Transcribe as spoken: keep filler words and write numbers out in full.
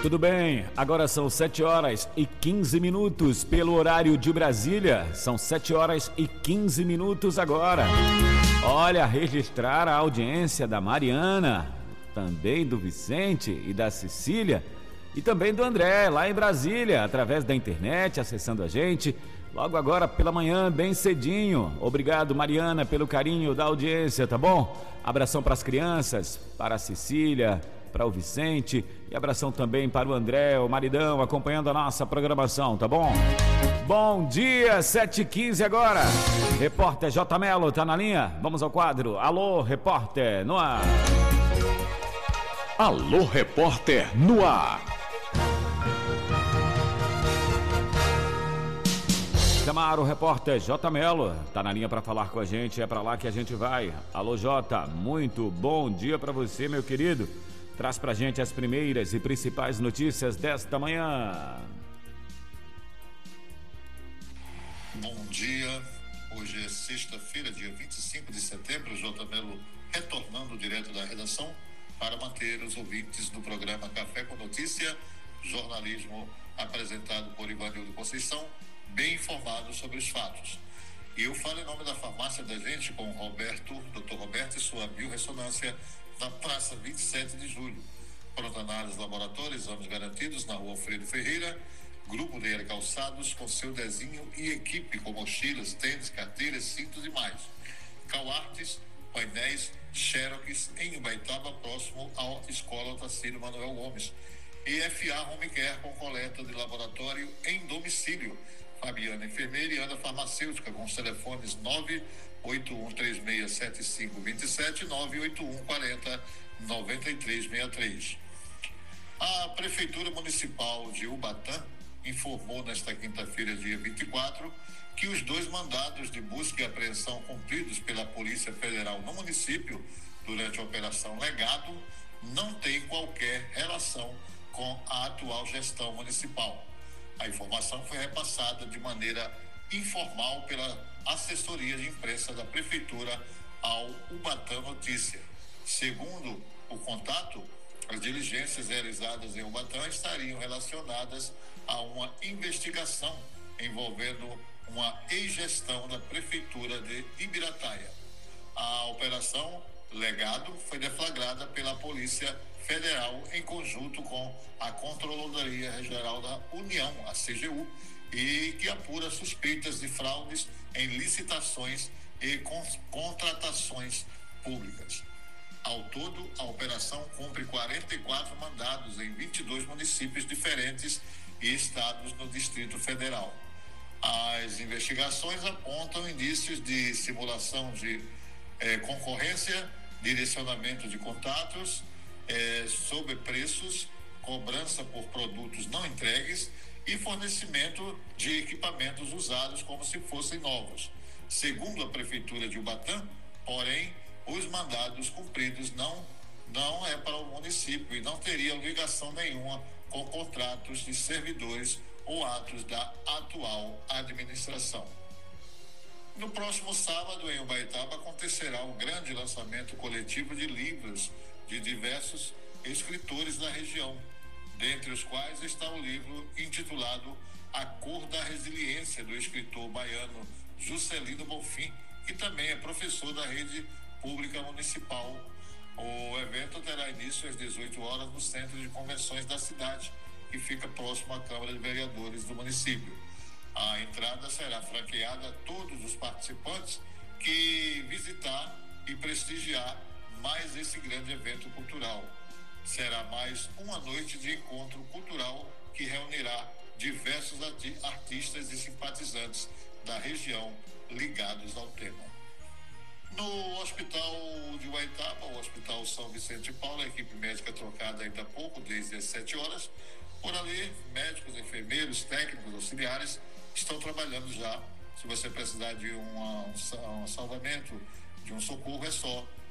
Tudo bem, agora são sete horas e quinze minutos pelo horário de Brasília. São sete horas e quinze minutos agora. Olha, registrar a audiência da Mariana, também do Vicente e da Cecília e também do André, lá em Brasília, através da internet, acessando a gente. Logo agora pela manhã, bem cedinho. Obrigado, Mariana, pelo carinho da audiência, tá bom? Abração para as crianças, para a Cecília, para o Vicente e abração também para o André, o maridão, acompanhando a nossa programação, tá bom? Bom dia, sete e quinze agora. Repórter J. Melo tá na linha? Vamos ao quadro. Alô, repórter, no ar. Alô, repórter, no ar. Chamar o repórter J. Melo, tá na linha para falar com a gente, é para lá que a gente vai. Alô, Jota, muito bom dia para você, meu querido. Traz pra gente as primeiras e principais notícias desta manhã. Bom dia, hoje é sexta-feira, dia vinte e cinco de setembro, J. Melo retornando direto da redação para manter os ouvintes do programa Café com Notícia, jornalismo apresentado por Ivanildo Conceição, bem informado sobre os fatos. E eu falo em nome da farmácia da gente com o Roberto, doutor Roberto e sua biorressonância na Praça vinte e sete de julho. Pronta análise laboratório, exames garantidos na rua Alfredo Ferreira. Grupo Neira Calçados com seu desenho e equipe com mochilas, tênis, carteiras, cintos e mais. Cauartes, painéis, Xerox em Ubaitaba, próximo à Escola Otacílio Manuel Gomes. E F A Home Care com coleta de laboratório em domicílio. Fabiana Enfermeira e Ana Farmacêutica com os telefones nove oito um três seis sete cinco dois sete e nove oito um quatro zero nove três seis três. A Prefeitura Municipal de Ubatã informou nesta quinta-feira, dia vinte e quatro, que os dois mandados de busca e apreensão cumpridos pela Polícia Federal no município durante a Operação Legado não têm qualquer relação com a atual gestão municipal. A informação foi repassada de maneira informal pela assessoria de imprensa da Prefeitura ao Ubatã Notícia. Segundo o contato, as diligências realizadas em Ubatã estariam relacionadas a uma investigação envolvendo uma ex-gestão da Prefeitura de Ibirataia. A operação Legado foi deflagrada pela Polícia Federal em conjunto com a Controladoria Geral da União, a C G U, e que apura suspeitas de fraudes em licitações e contratações públicas. Ao todo, a operação cumpre quarenta e quatro mandados em vinte e dois municípios diferentes e estados no Distrito Federal. As investigações apontam indícios de simulação de eh, concorrência, direcionamento de contatos, eh, sobrepreços, cobrança por produtos não entregues e fornecimento de equipamentos usados como se fossem novos. Segundo a Prefeitura de Ubatã, porém, os mandados cumpridos não, não é para o município e não teriam ligação nenhuma com contratos de servidores ou atos da atual administração. No próximo sábado, em Ubaitaba, acontecerá um grande lançamento coletivo de livros de diversos escritores da região, dentre os quais está o livro intitulado A Cor da Resiliência, do escritor baiano Juscelino Bonfim, que também é professor da rede pública municipal. O evento terá início às dezoito horas no Centro de Convenções da cidade, que fica próximo à Câmara de Vereadores do município. A entrada será franqueada a todos os participantes que visitar e prestigiar mais esse grande evento cultural. Será mais uma noite de encontro cultural que reunirá diversos artistas e simpatizantes da região ligados ao tema. No Hospital de Ubaitaba, o Hospital São Vicente de Paulo, a equipe médica trocada ainda há pouco, desde as sete horas. Por ali, médicos, enfermeiros, técnicos, auxiliares estão trabalhando já. Se você precisar de uma, um salvamento, de um socorro, é só